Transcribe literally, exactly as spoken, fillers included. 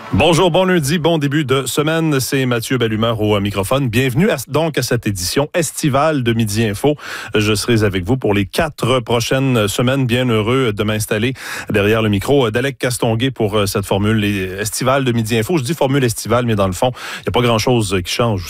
Bonjour, bon lundi, bon début de semaine. C'est Mathieu Bellumeur au microphone. Bienvenue à, donc à cette édition estivale de Midi Info. Je serai avec vous pour les quatre prochaines semaines. Bien heureux de m'installer derrière le micro d'Alec Castonguay pour cette formule estivale de Midi Info. Je dis formule estivale, mais dans le fond, il n'y a pas grand-chose qui change. Vous